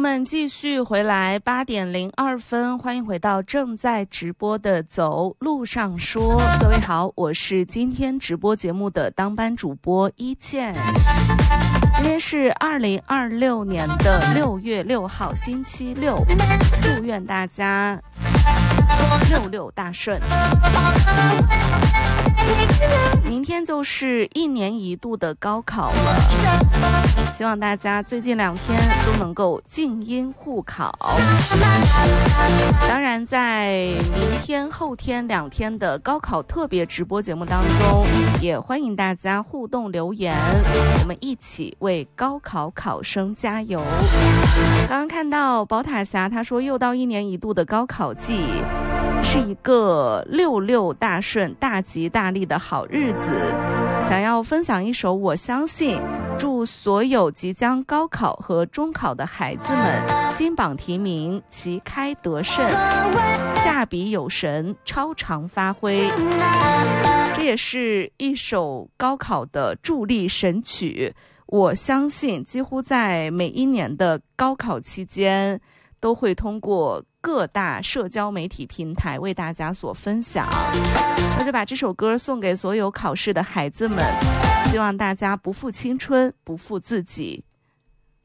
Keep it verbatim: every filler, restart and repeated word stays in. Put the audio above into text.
们继续回来，八点零二分，欢迎回到正在直播的走路上说。各位好，我是今天直播节目的当班主播一倩。今天是二零二六年的六月六号，星期六，祝愿大家六六大顺。明天就是一年一度的高考了，希望大家最近两天都能够静音护考。当然在明天后天两天的高考特别直播节目当中，也欢迎大家互动留言，我们一起为高考考生加油。刚刚看到宝塔侠他说，又到一年一度的高考季，是一个六六大顺大吉大利的好日子，想要分享一首我相信，祝所有即将高考和中考的孩子们金榜题名，旗开得胜，下笔有神，超常发挥。这也是一首高考的助力神曲，我相信几乎在每一年的高考期间都会通过各大社交媒体平台为大家所分享。那就把这首歌送给所有考试的孩子们，希望大家不负青春，不负自己，